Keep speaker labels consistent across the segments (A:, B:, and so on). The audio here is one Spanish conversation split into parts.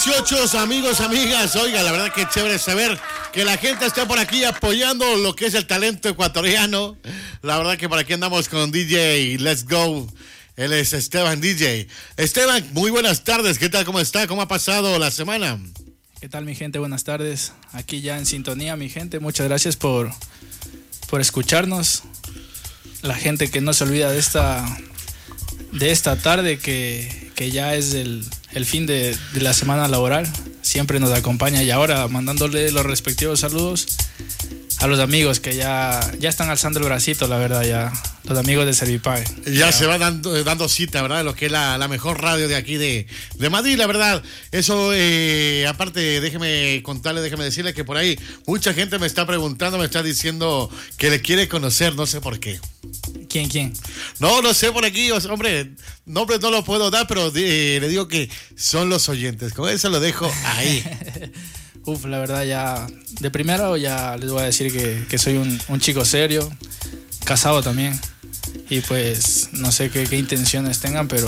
A: 18 amigos, amigas, oiga, la verdad que chévere saber que la gente está por aquí apoyando lo que es el talento ecuatoriano. La verdad que por aquí andamos con DJ Let's Go. Él es Esteban DJ. Esteban, muy buenas tardes, ¿qué tal? ¿Cómo está? ¿Cómo ha pasado la semana?
B: ¿Qué tal, mi gente? Buenas tardes. Aquí ya en sintonía, mi gente. Muchas gracias por escucharnos. La gente que no se olvida de esta tarde que ya es el fin de la semana laboral. Siempre nos acompaña y ahora mandándole los respectivos saludos a los amigos que ya están alzando el bracito, la verdad, ya los amigos de Servipague.
A: Ya se va dando cita, ¿verdad? Lo que es la mejor radio de aquí de Madrid, la verdad. Eso, aparte, déjeme decirle que por ahí mucha gente me está preguntando, me está diciendo que le quiere conocer, no sé por qué.
B: ¿Quién?
A: No sé por aquí, hombre, nombre no lo puedo dar, pero le digo que son los oyentes. Con eso lo dejo ahí.
B: Uf, la verdad ya, de primero ya les voy a decir que soy un chico serio, casado también. Y pues no sé qué intenciones tengan, pero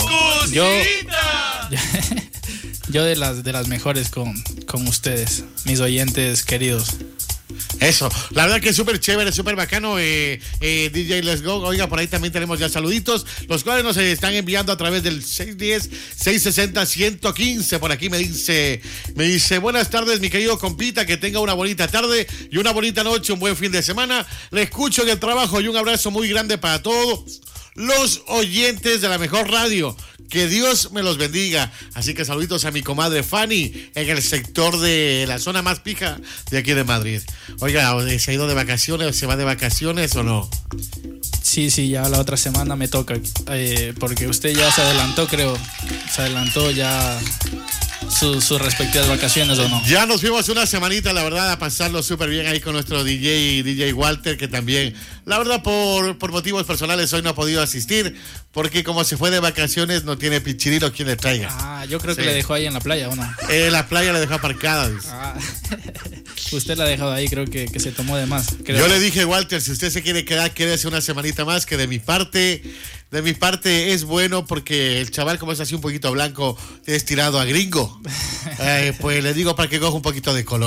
B: yo de las mejores con ustedes, mis oyentes queridos.
A: Eso, la verdad que es súper chévere, súper bacano, DJ Let's Go. Oiga, por ahí también tenemos ya saluditos, los cuales nos están enviando a través del 610-660-115. Por aquí me dice, buenas tardes, mi querido compita, que tenga una bonita tarde y una bonita noche, un buen fin de semana. Le escucho en el trabajo y un abrazo muy grande para todos los oyentes de la mejor radio. Que Dios me los bendiga. Así que saluditos a mi comadre Fanny en el sector de la zona más pija de aquí de Madrid. Oiga, ¿se ha ido de vacaciones? ¿Se va de vacaciones o no?
B: Sí, ya la otra semana me toca, porque usted ya se adelantó, creo. Se adelantó ya sus respectivas vacaciones, ¿o no?
A: Ya nos fuimos una semanita, la verdad, a pasarlo súper bien ahí con nuestro DJ Walter, que también, la verdad, por motivos personales hoy no ha podido asistir, porque como se fue de vacaciones no tiene pichirilo quien le traiga.
B: Ah, yo creo que le dejó ahí en la playa, ¿o no?
A: La playa la dejó aparcada, dice.
B: Usted la ha dejado ahí, creo que se tomó de más.
A: Yo le dije, Walter, si usted se quiere quedar, quédese una semanita más, que de mi parte es bueno, porque el chaval, como es así un poquito blanco, es tirado a gringo. Pues le digo para que coja un poquito de color.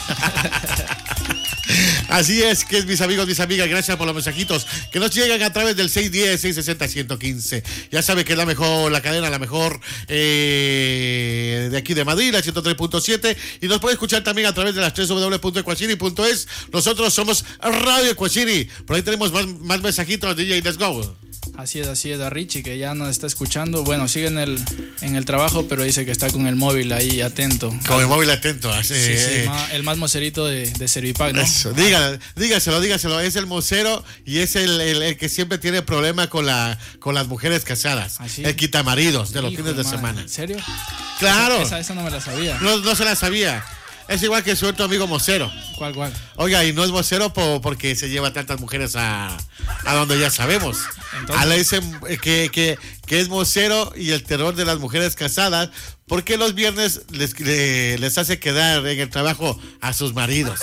A: Así es, que es, mis amigos, mis amigas, gracias por los mensajitos que nos llegan a través del 610-660-115. Ya sabe que es la mejor, la cadena, la mejor de aquí de Madrid, la 103.7, y nos puede escuchar también a través de las www.equacini.es. Nosotros somos Radio Equacini. Por ahí tenemos más mensajitos, DJ Let's Go.
B: Así es, a Richie, que ya nos está escuchando. Bueno, sigue en el trabajo, pero dice que está con el móvil ahí atento.
A: Con el móvil atento.
B: Sí, el más mocerito de Servipague, ¿no?
A: Eso, dígaselo. Es el mocero y es el que siempre tiene problema con las mujeres casadas. ¿Ah, sí? El quitamaridos de los fines de semana.
B: ¿En serio?
A: Claro.
B: Esa no me la sabía.
A: No se la sabía. Es igual que su otro amigo mocero.
B: ¿Cuál?
A: Oiga, y no es mocero porque se lleva tantas mujeres a donde ya sabemos. Entonces, a le dicen que es mocero y el terror de las mujeres casadas, porque los viernes les hace quedar en el trabajo a sus maridos.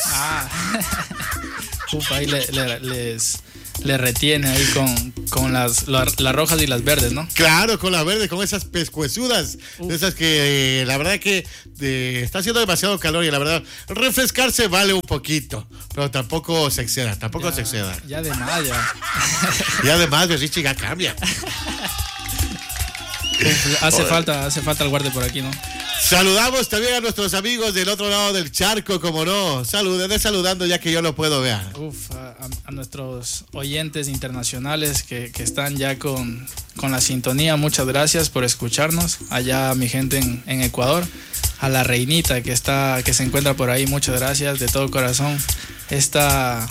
B: Ahí le retiene ahí con las rojas y las verdes, ¿no?
A: Claro, con la verde, con esas pescuezudas, esas que la verdad que está haciendo demasiado calor y la verdad refrescarse vale un poquito, pero tampoco se exceda,
B: Ya de más,
A: Ya de más, Richie, ya cambia.
B: Hace falta el guardia por aquí, ¿no?
A: Saludamos también a nuestros amigos del otro lado del charco, como no. Saludando ya que yo lo puedo ver.
B: A nuestros oyentes internacionales que están ya con la sintonía, muchas gracias por escucharnos. Allá mi gente en Ecuador, a la reinita que se encuentra por ahí, muchas gracias de todo corazón. Esta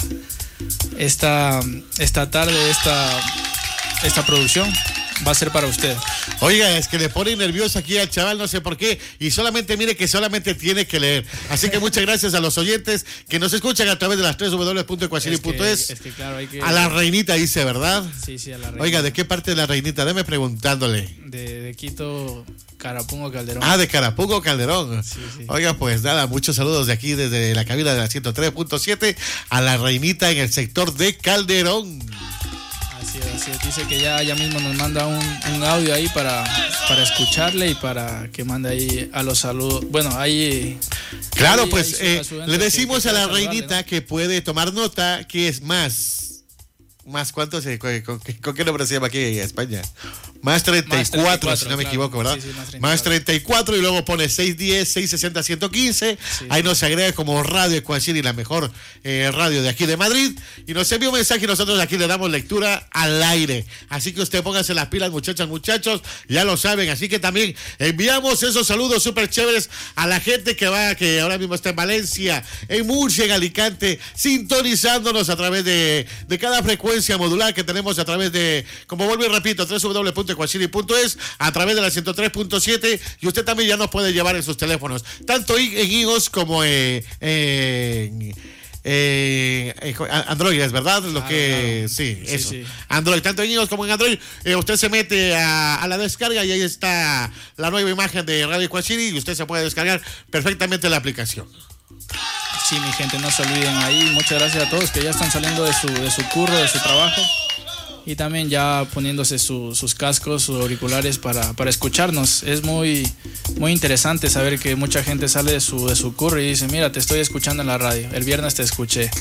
B: tarde, esta producción va a ser para usted.
A: Oiga, es que le pone nervioso aquí al chaval, no sé por qué, y mire que solamente tiene que leer. Así que muchas gracias a los oyentes que nos escuchan a través de las www.equacini.es.
B: Claro,
A: a la reinita dice, ¿verdad?
B: Sí, a la reinita.
A: Oiga, ¿de qué parte de la reinita? Déme preguntándole.
B: De Quito, Carapungo, Calderón.
A: De Carapungo, Calderón. Sí. Oiga, pues nada, muchos saludos de aquí desde la cabina de la 103.7 a la reinita en el sector de Calderón.
B: Así Así es. Dice que ya mismo nos manda un audio ahí para escucharle y para que mande ahí a los saludos. Bueno, ahí...
A: Claro,
B: ahí,
A: pues
B: ahí
A: le decimos
B: que
A: a la
B: saludarle,
A: reinita, ¿no?, que puede tomar nota, que es más ¿cuánto con qué nombre se llama aquí en España? Más 34, si no me equivoco, ¿verdad?
B: Sí,
A: más 34 y luego pone 610-660-115. Sí. Ahí nos agrega como Radio Ecuaciri, la mejor radio de aquí de Madrid. Y nos envía un mensaje y nosotros aquí le damos lectura al aire. Así que usted póngase las pilas, muchachos, ya lo saben. Así que también enviamos esos saludos súper chéveres a la gente que ahora mismo está en Valencia, en Murcia, en Alicante, sintonizándonos a través de cada frecuencia modular que tenemos a través de, como vuelvo y repito, www.ecuaciri.es, a través de la 103.7, y usted también ya nos puede llevar en sus teléfonos, tanto en iOS como en Android, es verdad, lo que claro. Sí, eso. Sí. Android, tanto en iOS como en Android, usted se mete a la descarga y ahí está la nueva imagen de Radio Ecuaciri y usted se puede descargar perfectamente la aplicación.
B: Sí, mi gente, no se olviden ahí. Muchas gracias a todos que ya están saliendo de su curro, de su trabajo, y también ya poniéndose sus cascos, sus auriculares para escucharnos. Es muy interesante saber que mucha gente sale de su curro y dice: mira, te estoy escuchando en la radio, el viernes te escuché.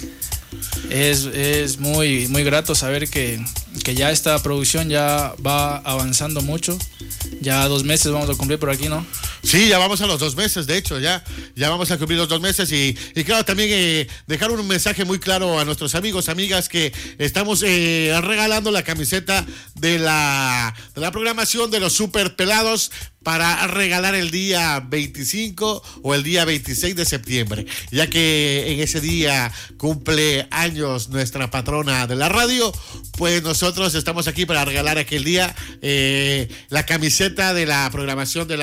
B: Es muy grato saber que ya esta producción ya va avanzando mucho. Ya 2 meses vamos a cumplir por aquí, ¿no?
A: Sí, ya vamos a los 2 meses, de hecho, ya vamos a cumplir los 2 meses y claro, también dejar un mensaje muy claro a nuestros amigos, amigas, que estamos regalando la camiseta de la programación de los Super Pelados para regalar el día 25 o el día 26 de septiembre, ya que en ese día cumple años nuestra patrona de la radio. Pues nosotros estamos aquí para regalar aquel día la camiseta de la programación de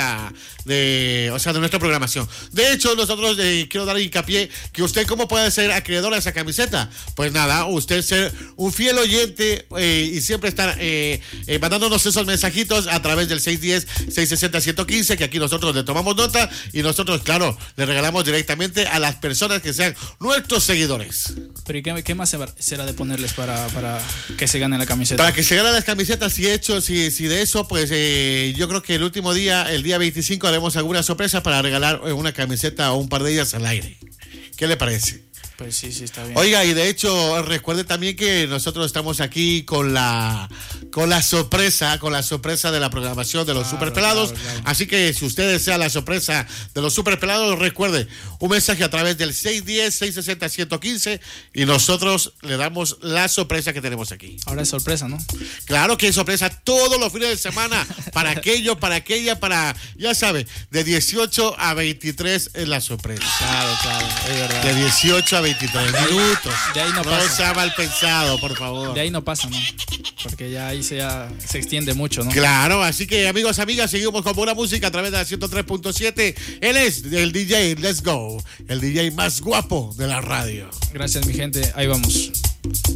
A: nuestra programación. De hecho, nosotros quiero dar hincapié que usted, ¿cómo puede ser acreedor a esa camiseta? Pues nada, usted ser un fiel oyente y siempre estar mandándonos esos mensajitos a través del 610-660-115, que aquí nosotros le tomamos nota y nosotros, claro, le regalamos directamente a las personas que sean nuestros seguidores.
B: Pero ¿y qué más será de ponerles para que se gane la camiseta?
A: Para que se gane las camisetas, si de eso, pues yo creo que el último día, el día 25, haremos alguna sorpresa para regalar una camiseta o un par de ellas al aire. ¿Qué le parece?
B: Pues sí, está bien.
A: Oiga, y de hecho, recuerde también que nosotros estamos aquí con la sorpresa de la programación de los Super Pelados. Claro. Así que si usted desea la sorpresa de los Super Pelados, recuerde, un mensaje a través del 610-660-115 y nosotros le damos la sorpresa que tenemos aquí.
B: Ahora es sorpresa, ¿no?
A: Claro que es sorpresa todos los fines de semana, para aquello, para aquella, ya sabe, de 18 a 23 es la sorpresa.
B: Claro, es verdad.
A: De 18 a 23 minutos.
B: De ahí no pasa.
A: No sea mal pensado, por favor.
B: De ahí no pasa, ¿no? Porque ya ahí se extiende mucho, ¿no?
A: Claro, así que amigos, amigas, seguimos con buena música a través de la 103.7. Él es el DJ Let's Go, el DJ más guapo de la radio.
B: Gracias, mi gente. Ahí vamos.